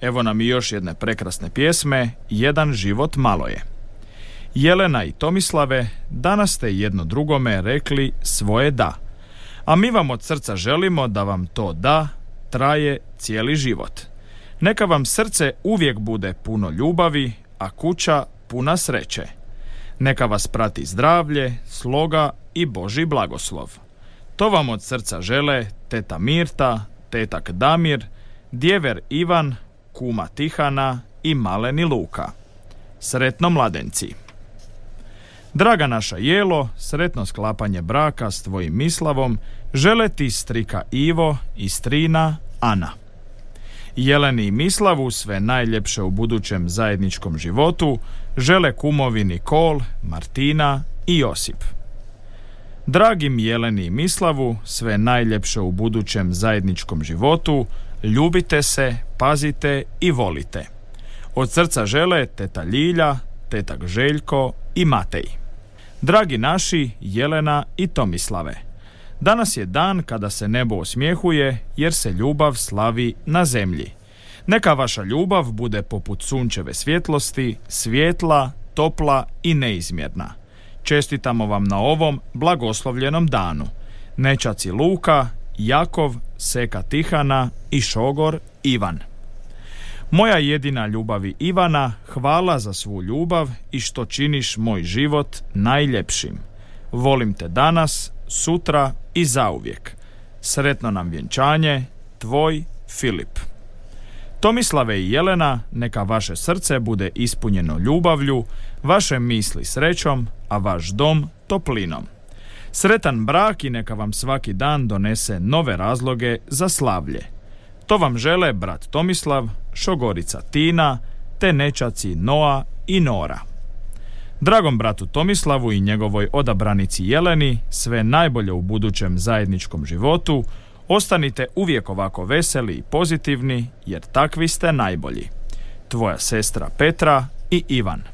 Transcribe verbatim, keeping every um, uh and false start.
Evo nam i još jedne prekrasne pjesme, Jedan život malo je. Jelena i Tomislave, danas ste jedno drugome rekli svoje da. A mi vam od srca želimo da vam to da traje cijeli život. Neka vam srce uvijek bude puno ljubavi, a kuća puna sreće. Neka vas prati zdravlje, sloga i Božji blagoslov. To vam od srca žele teta Mirta, tetak Damir, djever Ivan, kuma Tihana i maleni Luka. Sretno mladenci! Draga naša Jelo, sretno sklapanje braka s tvojim Mislavom žele ti strika Ivo i strina Ana. Jeleni i Mislavu sve najljepše u budućem zajedničkom životu žele kumovi Nikol, Martina i Josip. Dragim Jeleni i Mislavu sve najljepše u budućem zajedničkom životu, ljubite se, pazite i volite. Od srca žele teta Ljilja, tetak Željko i Matej. Dragi naši Jelena i Tomislave, danas je dan kada se nebo osmjehuje jer se ljubav slavi na zemlji. Neka vaša ljubav bude poput sunčeve svjetlosti, svijetla, topla i neizmjerna. Čestitamo vam na ovom blagoslovljenom danu. Nećaci Luka, Jakov, seka Tihana i šogor Ivan. Moja jedina ljubavi Ivana, hvala za svu ljubav i što činiš moj život najljepšim. Volim te danas, sutra i zauvijek. Sretno nam vjenčanje, tvoj Filip. Tomislave i Jelena, neka vaše srce bude ispunjeno ljubavlju, vaše misli srećom, a vaš dom toplinom. Sretan brak i neka vam svaki dan donese nove razloge za slavlje. To vam žele brat Tomislav, šogorica Tina, te nećaci Noa i Nora. Dragom bratu Tomislavu i njegovoj odabranici Jeleni sve najbolje u budućem zajedničkom životu. Ostanite uvijek ovako veseli i pozitivni, jer takvi ste najbolji. Tvoja sestra Petra i Ivan.